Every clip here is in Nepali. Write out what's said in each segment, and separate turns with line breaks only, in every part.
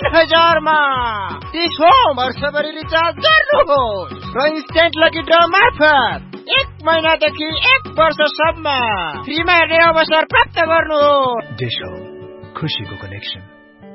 3000 मा 30 वर्षभरि रिचार्ज गर्नुहोस् र इन्स्टेन्ट लकी ड्र मार्फत 1 महिनादेखि 1 वर्षसम्म फ्रीमा हेर्ने अवसर प्राप्त गर्नुहोस्।
देशो खुशीको कनेक्सन।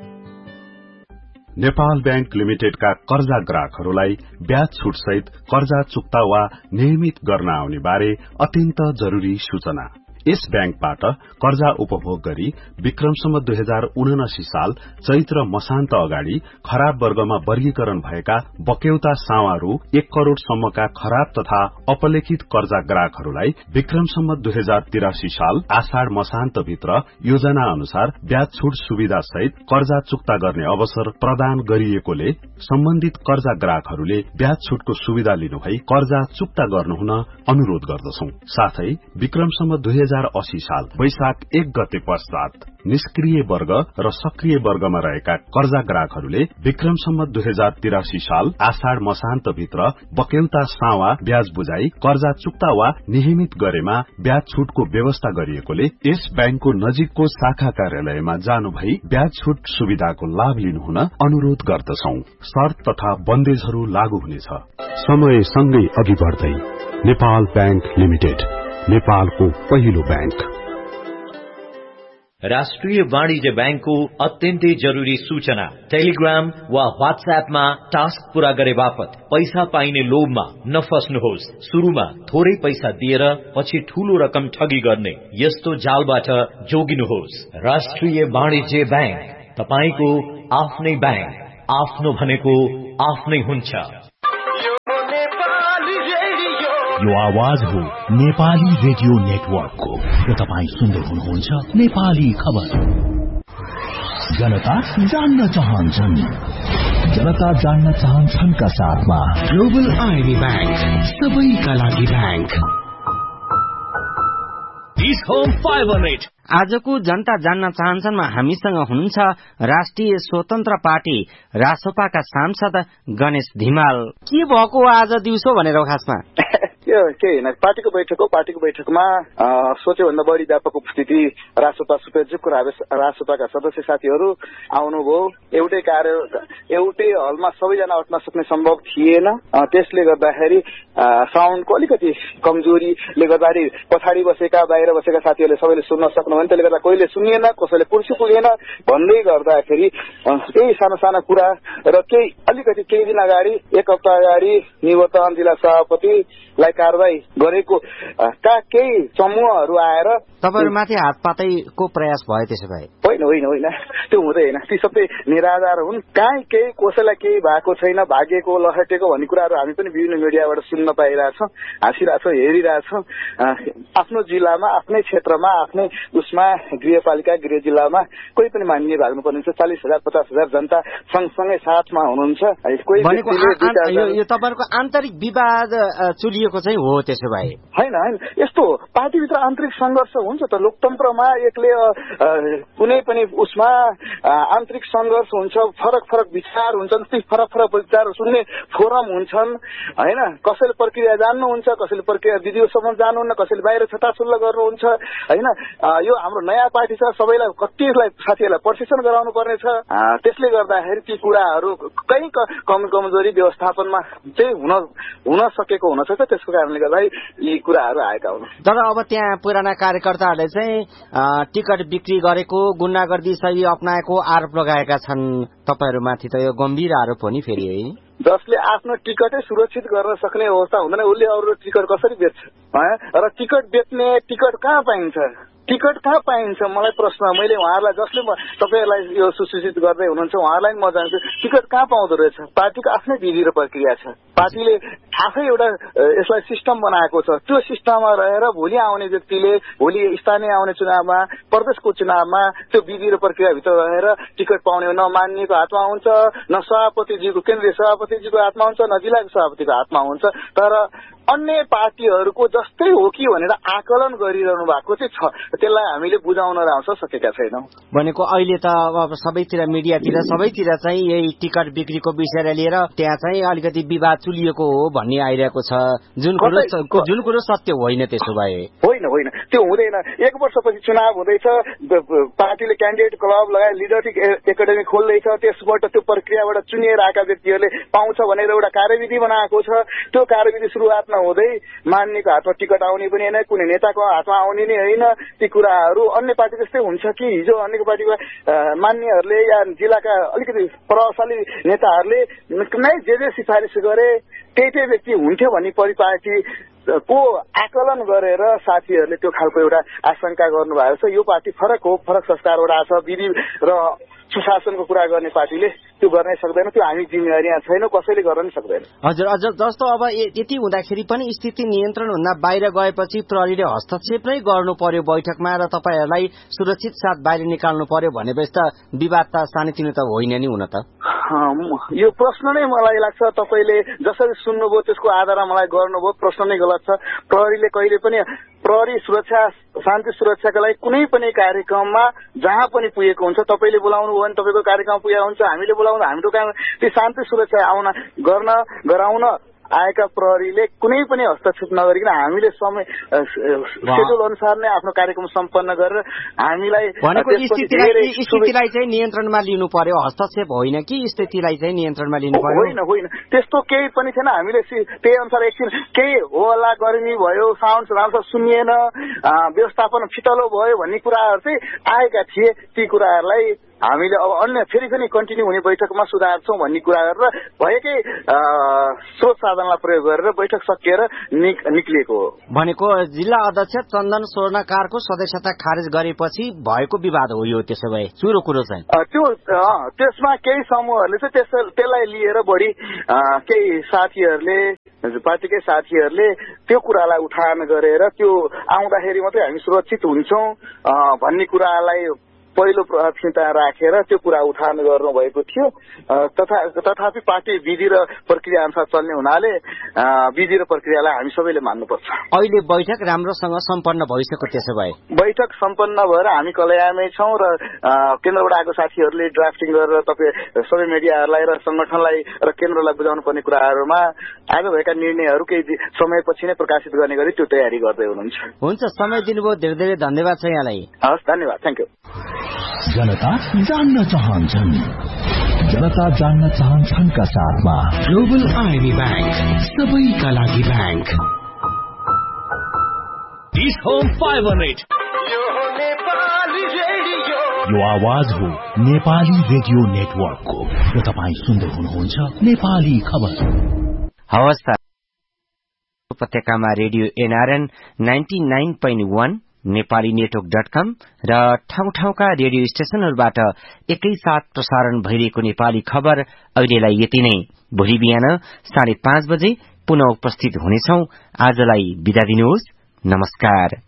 नेपाल बैंक लिमिटेडका कर्जा ग्राहकहरूलाई ब्याज छुट सहित कर्जा चुक्ता वा नियमित गर्न आउने बारे अत्यन्त जरूरी सूचना। यस बैंकबाट कर्जा उपभोग गरी विक्रमसम्म 2079 साल चैत्र मसान्त अगाडि खराब वर्गमा वर्गीकरण भएका बक्यौता सावा रु 1 करोड़ सम्मका खराब तथा अपलेखित कर्जा ग्राहकहरूलाई विक्रमसम्म 2083 साल आषाढ़ मसान्त भित्र योजना अनुसार ब्याज छुट सुविधा सहित कर्जा चुक्ता गर्ने अवसर प्रदान गरिएकोले सम्बन्धित कर्जा ग्राहकहरूले ब्याज छुटको सुविधा लिनुभई कर्जा चुक्ता गर्नुहुन अनुरोध गर्दछौं। साथै विक्रमसम्म 2080 साल वैशाख 1 गते पश्चात निष्क्रिय वर्ग र सक्रिय वर्गमा रहेका कर्जा ग्राहकहरूले विक्रमसम्म 2083 साल आषाढ़ मसान्त भित्र बक्यौता सावा ब्याज बुझाई कर्जा चुक्ता वा नियमित गरेमा ब्याज छुटको व्यवस्था गरिएकोले यस बैंकको नजिकको शाखा कार्यालयमा जानु भई ब्याज छुट सुविधाको लाभ लिनुहुन अनुरोध गर्दछौं। शर्त तथा बन्देजहरू लागू हुनेछ। समय सँगै अघि बढ्दै नेपाल बैंक लिमिटेड, नेपालको पहिलो बैंक।
राष्ट्रिय वाणिज्य बैंकको अत्यन्तै जरूरी सूचना। टेलिग्राम वा व्हाट्सएपमा टास्क पूरा गरे बापत पैसा पाइने लोभमा नफस्नुहोस्। शुरूमा थोरै पैसा दिएर पछि ठूलो रकम ठगी गर्ने यस्तो जालबाट जोगिनुहोस्। राष्ट्रिय वाणिज्य बैंक, तपाईको आफ्नै बैंक। आफ्नो भनेको आफ्नै हुन्छ।
यो आवाज हो नेपाली रेडियो नेटवर्कको र तपाई सुन्दै हुनुहुन्छ नेपाली खबर। जनता जान्न चाहन्छन्, जनता जान्न चाहन्छन् का साथमा ग्लोबल आइबी बैंक, सबैका लागि बैंक।
आजको जनता जान्न चाहन्छनमा हामीसँग हुनुहुन्छ राष्ट्रिय स्वतन्त्र पार्टी रासोपाका सांसद गणेश धिमाल। के भएको आज दिउँसो भनेर खासमा
पार्टीको बैठकमा सोचे भन्दा बढी व्यापक उपस्थिति रासोपा सुपेजुक रासोपाका सदस्य साथीहरू आउनुभयो। एउटै हलमा सबैजना अट्न सक्ने सम्भव थिएन। त्यसले गर्दाखेरि साउन्डको अलिकति कमजोरीले गर्दाखेरि पछाडि बसेका बाहिर बसेका साथीहरूले सबैले सुन्न सक्नुभयो। त्यसले गर्दा कोहीले सुनिएन, कसैले कुर्सी पुगेन भन्दै गर्दाखेरि केही साना साना कुरा र केही दिन अगाडि 1 हप्ता अगाडि निवर्तमान जिल्ला सभापतिलाई कारवाही गरेको केही समूहहरू आएर
तपाईहरुमाथि हातपातैको प्रयास भयो। त्यसो भए
होइन त्यो हुँदैन। ती सबै निराधार हुन्। कहीँ केही कसैलाई केही भएको छैन, भागेको लहटेको भन्ने कुराहरू हामी पनि विभिन्न मिडियाबाट सुन्न पाइरहेछौँ, हाँसिरहेछौँ, हेरिरहेछौँ। आफ्नो जिल्लामा, आफ्नै क्षेत्रमा, आफ्नै उसमा गृहपालिका गृह जिल्लामा कोही पनि मान्य भाग्नुपर्ने छ। 40,000 50,000 जनता सँगसँगै साथमा हुनुहुन्छ।
यो तपाईहरुको आन्तरिक विवाद चुलिएको चाहिँ हो। त्यसो भए
होइन यस्तो पार्टीभित्र आन्तरिक संघर्ष हुन्छ त। लोकतन्त्रमा एकले कुनै पनि उसमा आन्तरिक संघर्ष हुन्छ, फरक विचार हुन्छन्, ती फरक विचार सुन्ने फोरम हुन्छन् होइन। कसैले प्रक्रिया जान्नुहुन्छ, कसैले प्रक्रिया विधिसम्म जान्नुहुन्न, कसैले बाहिर छटाछुल्ल गर्नुहुन्छ होइन। यो हाम्रो नयाँ पार्टी छ, सबैलाई कतिलाई साथीहरूलाई प्रशिक्षण गराउनु पर्ने छ। त्यसले गर्दाखेरि ती कुराहरू कहीँ कमजोरी व्यवस्थापनमा चाहिँ हुन सकेको हुनसक्छ। त्यसको कारणले गर्दा यी कुराहरू आएका हुन्।
तर अब त्यहाँ पुराना कार्यकर्ताहरूले चाहिँ टिकट बिक्री गरेको, गुण्डागर्दी शैली अपनाएको आरोप लगाएका छन् तपाईहरुमाथि। त यो गम्भीर आरोप हो नि फेरि है।
जसले आफ्नो टिकटै सुरक्षित गर्न सक्ने अवस्था हुँदैन उसले अरू टिकट कसरी बेच्छ? र टिकट बेच्ने टिकट कहाँ पाइन्छ? मलाई प्रश्न। मैले उहाँहरूलाई जसले तपाईहरुलाई यो सुसूचित गर्दै हुनुहुन्छ उहाँहरूलाई म जान्छु टिकट कहाँ पाउँदो रहेछ। पार्टीको आफ्नै विधि र प्रक्रिया छ। पार्टीले आफै एउटा यसलाई सिस्टम बनाएको छ। त्यो सिस्टममा रहेर भोलि आउने व्यक्तिले भोलि स्थानीय आउने चुनावमा, प्रदेशको चुनावमा त्यो विधि र प्रक्रियाभित्र रहेर टिकट पाउने न मान्यको हातमा हुन्छ, न सभापतिजीको केन्द्रीय सभापतिजीको हातमा हुन्छ, न जिल्लाको सभापतिको हातमा हुन्छ। तर अन्य पार्टीहरूको जस्तै हो कि भनेर आकलन गरिरहनु भएको चाहिँ छ। त्यसलाई हामीले बुझाउन सकेका छैनौं।
भनेको अहिले त अब सबैतिर मिडियातिर सबैतिर चाहिँ यही टिकट बिक्रीको विषयलाई लिएर त्यहाँ चाहिँ अलिकति विवाद चुलिएको हो भन्ने आइरहेको छ, जुन कुरो सत्य होइन। त्यसो भए
होइन, त्यो हुँदैन। 1 वर्षपछि चुनाव हुँदैछ, पार्टीले क्यान्डिडेट क्लब लगाए लिडरशिप एकाडेमी खोल्दैछ, त्यसबाट त्यो प्रक्रियाबाट चुनिएर आएका व्यक्तिहरूले पाउँछ भनेर एउटा कार्यविधि बनाएको छ। त्यो कार्यविधि सुरुवात नहुँदै मान्नेको हातमा टिकट आउने पनि होइन, कुनै नेताको हातमा आउने नै होइन। ती कुराहरू अन्य पार्टी जस्तै हुन्छ कि हिजो अन्य पार्टीका मान्नेहरूले या जिल्लाका अलिकति प्रभावशाली नेताहरूले नै जे सिफारिस गरे त्यही व्यक्ति हुन्थ्यो भन्ने परिपाटी को आकलन गरेर साथीहरूले त्यो खालको एउटा आशंका गर्नुभएको छ। यो पार्टी फरक हो, फरक संस्कारबाट आछ, विधि र सुशासनको कुरा गर्ने पार्टीले त्यो गर्नै सक्दैन। त्यो हामी जिम्मेवारी यहाँ छैनौं, कसैले गर्न सक्दैन।
हजुर, जस्तो अब यति हुँदाखेरि पनि स्थिति नियन्त्रण हुँदा बाहिर गएपछि प्रहरीले हस्तक्षेप नै गर्नु पर्यो बैठकमा र तपाईहरुलाई सुरक्षित साथ बाहिर निकाल्नु पर्यो भनेपछि त विवाद त सानोतिनो त होइन नि हुन त।
यो प्रश्न नै मलाई लाग्छ तपाईले जसरी सुन्नुभयो त्यसको आधारमा मलाई गर्नुभयो प्रश्न नै गलत छ। प्रहरीले कहिले पनि प्रहरी सुरक्षा शान्ति सुरक्षाका लागि कुनै पनि कार्यक्रममा जहाँ पनि पुगेको हुन्छ, तपाईले बोलाउनु भयो भने तपाईको कार्यक्रम पुगेको हुन्छ, हामीले बोलाउनु हाम्रो काम त्यो शान्ति सुरक्षा गराउन आएका प्रहरीले कुनै पनि हस्तक्षेप नगरिकन हामीले समय शेड्युल अनुसार नै आफ्नो कार्यक्रम सम्पन्न गरेर हामीलाई
स्थितिलाई चाहिँ नियन्त्रणमा लिनु पर्यो, हस्तक्षेप होइन कि स्थितिलाई चाहिँ नियन्त्रणमा लिनु पर्यो।
होइन, त्यस्तो केही पनि थिएन। हामीले त्यही अनुसार एकछिन केही होला गर्मी भयो, साउन्ड राम्रोसँग सुनिएन, व्यवस्थापन फितलो भयो भन्ने कुराहरू चाहिँ आएका थिए। ती कुराहरूलाई हामीले अब अन्य फेरि कन्टिन्यू हुने बैठकमा सुधार्छौं भन्ने कुरा गरेर भएकै स्रोत साधनलाई प्रयोग गरेर बैठक सकिएर निक्लिएको हो।
भनेको जिल्ला अध्यक्ष चन्दन स्वर्णकारको सदस्यता खारेज गरेपछि भएको विवाद हो यो। त्यसो भए चुरो कुरो चाहिँ
त्यसमा केही समूहहरूले चाहिँ त्यसलाई लिएर बढी केही साथीहरूले पार्टीकै साथीहरूले त्यो कुरालाई उठान गरेर त्यो आउँदाखेरि मात्रै हामी सुरक्षित हुन्छौं भन्ने कुरालाई पहिलो प्राथमिकता राखेर त्यो कुरा उठान गर्नु भएको थियो। तथापि पार्टी विधि र प्रक्रिया अनुसार चल्ने हुनाले विधि र प्रक्रियालाई हामी सबैले मान्नुपर्छ।
अहिले बैठक राम्रोसँग सम्पन्न भइसक्यो। त्यसो भए
बैठक सम्पन्न भएर हामी कलयामै छौं र केन्द्रबाट आएको साथीहरूले ड्राफ्टिङ गरेर तपाईँ सबै मिडियाहरूलाई र संगठनलाई र केन्द्रलाई बुझाउनु पर्ने कुराहरूमा आज भएका निर्णयहरू केही समयपछि नै प्रकाशित गर्ने गरी त्यो तयारी गर्दै हुनुहुन्छ।
हुन्छ, समय दिनुभयो, धेरै धेरै धन्यवाद छ यहाँलाई।
हस्, धन्यवाद, थ्याङ्क यू।
जनता जान्न चाहन्छन्, जनता जान्न चाहन्छन् का साथमा ग्लोबल आइबी बैंक, सबैका लागि बैंक।
डिश होम 500
यो आवाज हो नेपाली रेडियो नेटवर्कको र तपाईँ सुन्दै हुनुहुन्छ नेपाली खबर।
हवस् त, उपत्यकामा रेडियो एनआरएन 99.1 नेपाली नेटवर्क.com र ठाउँ ठाउँका रेडियो स्टेशनहरूबाट एकैसाथ प्रसारण भइरहेको नेपाली खबर अहिलेलाई यति नै। भोलि बिहान 5:30 बजे पुनः उपस्थित हुनेछौं। आजलाई बिदा दिनुहोस्, नमस्कार।